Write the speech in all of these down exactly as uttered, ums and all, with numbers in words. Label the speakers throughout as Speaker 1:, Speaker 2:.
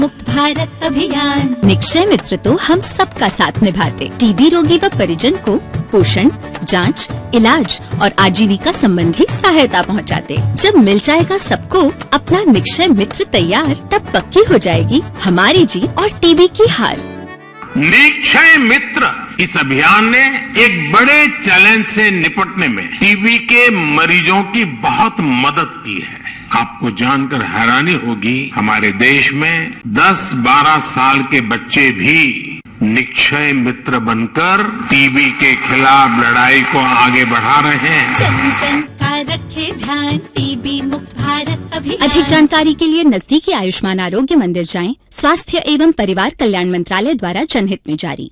Speaker 1: मुक्त भारत अभियान। निक्षय मित्र तो हम सबका साथ निभाते, टीबी रोगी व परिजन को पोषण, जांच, इलाज और आजीविका संबंधी सहायता पहुंचाते। जब मिल जाएगा सबको अपना निक्षय मित्र तैयार, तब पक्की हो जाएगी हमारी जीत और टीबी की हार।
Speaker 2: निक्षय मित्र इस अभियान ने एक बड़े चैलेंज से निपटने में टीबी के मरीजों की बहुत मदद की है। आपको जानकर हैरानी होगी, हमारे देश में दस बारह साल के बच्चे भी निक्षय मित्र बनकर टीबी के खिलाफ लड़ाई को आगे बढ़ा रहे हैं।
Speaker 1: जन जन का रखे ध्यान, टीबी मुक्त भारत अभियान। अधिक जानकारी के लिए नजदीकी आयुष्मान आरोग्य मंदिर जाएं। स्वास्थ्य एवं परिवार कल्याण मंत्रालय द्वारा जनहित में जारी।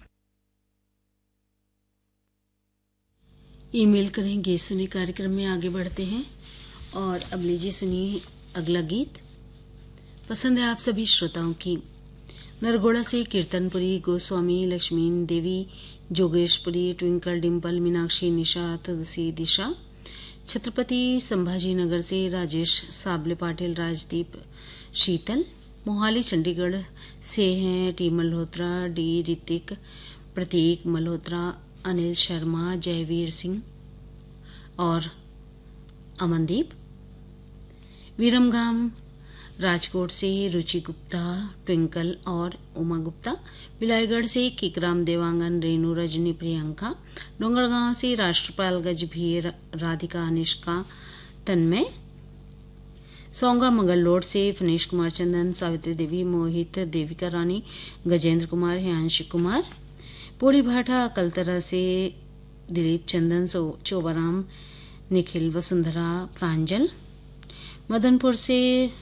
Speaker 3: ईमेल करेंगे सुनी कार्यक्रम में आगे बढ़ते हैं और अब लीजिए सुनिए अगला गीत। पसंद है आप सभी श्रोताओं की। नरगोड़ा से कीर्तनपुरी, गोस्वामी, लक्ष्मी देवी, जोगेशपुरी, ट्विंकल, डिम्पल, मीनाक्षी, निशा, तुलसी, दिशा। छत्रपति संभाजी नगर से राजेश साबले, पाटिल, राजदीप, शीतल। मोहाली चंडीगढ़ से हैं टी मल्होत्रा, डी ऋतिक, प्रतीक मल्होत्रा, अनिल शर्मा, जयवीर सिंह और अमनदीप। विरमगाम राजकोट से रुचि गुप्ता, ट्विंकल और उमा गुप्ता। बिलाईगढ़ से किकराम, देवांगन, रेणु, रजनी, प्रियंका। डोंगरगांव से राष्ट्रपाल गजभीर, राधिका, अनिष्का, तन्मय। सोंगा मंगललोड से फनेश कुमार, चंदन, सावित्री देवी, मोहित, देविका रानी, गजेंद्र कुमार, हियांश कुमार। पोड़ी भाटा कलतरा से दिलीप, चंदन, चोबाराम, निखिल, वसुंधरा, प्रांजल। मदनपुर से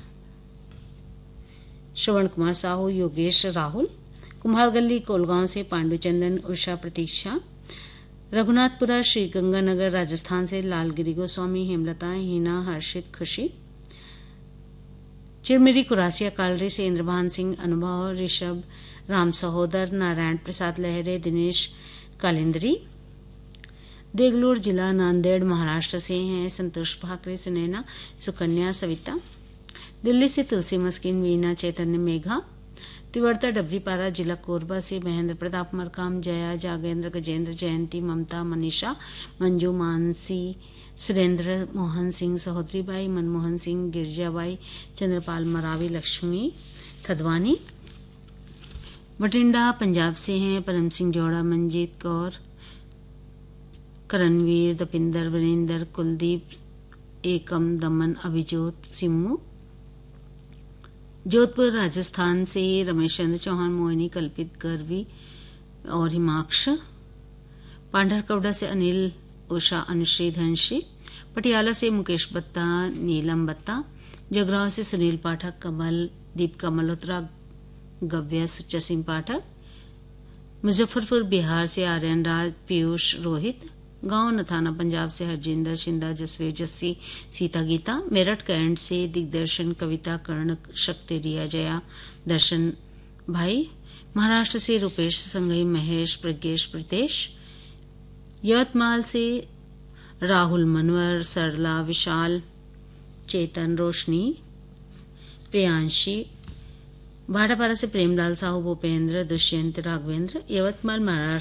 Speaker 3: श्रवण कुमार साहू, योगेश, राहुल। कुम्हारगली कोलगांव से पांडुचंदन, उषा, प्रतीक्षा। रघुनाथपुरा श्री गंगानगर राजस्थान से लालगिरी गोस्वामी, हेमलता, हीना, हर्षित, खुशी। चिरमिरी कुरासिया कालरी से इंद्रभान सिंह, अनुभव, ऋषभ, राम सहोदर, नारायण प्रसाद लहरे, दिनेश कालिंद्री। देगलूर जिला नांदेड़ महाराष्ट्र से हैं संतोष भाकरे, सुनैना, सुकन्या, सविता। दिल्ली से तुलसी मस्किन, वीना, चैतन्य, मेघा। तिवर्ता डबरीपारा जिला कोरबा से महेंद्र प्रताप मरकाम, जया, जागेंद्र, गजेंद्र, जयंती, ममता, मनीषा, मंजू, मानसी, सुरेंद्र, मोहन सिंह, सहोदरी बाई, मनमोहन सिंह, गिरजाबाई, चंद्रपाल, मरावी, लक्ष्मी, थदवानी। बठिंडा पंजाब से हैं परम सिंह जोड़ा, मंजीत कौर, करणवीर, दपिंदर, वरिंदर, कुलदीप, एकम, दमन, अभिजोत, सिम्मू। जोधपुर राजस्थान से रमेश चंद्र चौहान, मोहिनी, कल्पित, गर्वी और हिमाक्ष। पांढरकवड़ा से अनिल, उषा, अनुश्री, धनश्री। पटियाला से मुकेश बत्ता, नीलम बत्ता। जगराव से सुनील पाठक, कमल, दीपिका मल्होत्रा, गव्या, सुच्चा सिंह पाठक। मुजफ्फरपुर बिहार से आर्यन राज, पीयूष, रोहित। गांव नथाना पंजाब से हरजिंदर, शिंदा, जसवीर, जस्सी, सीता, गीता। मेरठ कैंट से दिग्दर्शन, कविता, कर्ण, शक्ति, रिया, जया, दर्शन भाई। महाराष्ट्र से रूपेश, संगई, महेश, प्रज्ञेश, प्रीतेश। यवतमाल से राहुल, मनवर, सरला, विशाल, चेतन, रोशनी, प्रियांशी। भाटापारा से प्रेमलाल साहू, भूपेंद्र, दुष्यंत, राघवेंद्र। यवतमाल महाराष्ट्र